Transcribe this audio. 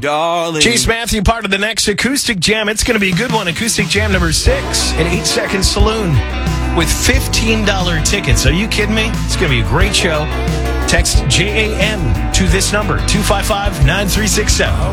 darling. Chase Matthew, part of the next Acoustic Jam. It's going to be a good one. Acoustic Jam number 6 at 8 Second Saloon with $15 tickets. Are you kidding me? It's going to be a great show. Text JAM to this number, 255-9367.